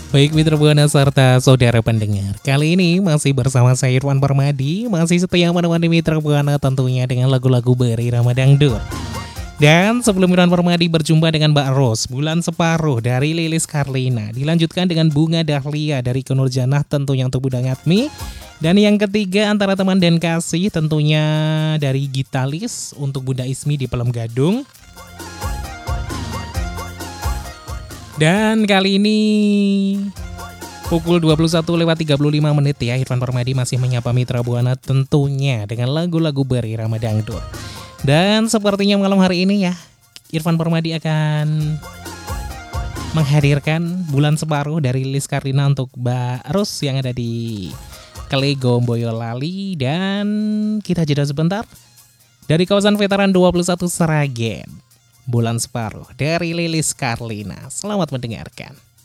Baik Mitra Buana serta saudara pendengar, kali ini masih bersama saya Irfan Permadi, masih setia menemani Mitra Buana tentunya dengan lagu-lagu berirama dangdut. Dan sebelum Irfan Permadi berjumpa dengan Mbak Ros, Bulan Separuh dari Lilis Karlina, dilanjutkan dengan Bunga Dahlia dari Ikke Nurjanah tentunya untuk Bunda Ngatmi. Dan yang ketiga Antara Teman dan Kasih tentunya dari Gitalis untuk Bunda Ismi di Pelem Gadung. Dan kali ini pukul 21:35 ya, Irfan Permadi masih menyapa Mitra Buana tentunya dengan lagu-lagu berirama dangdut. Dan sepertinya malam hari ini ya, Irfan Permadi akan menghadirkan Bulan Separuh dari Lilis Karlina untuk Mbak Ros yang ada di Kelego Boyolali. Dan kita jeda sebentar dari kawasan Veteran 21 Sragen. Bulan Separuh dari Lilis Karlina. Selamat mendengarkan.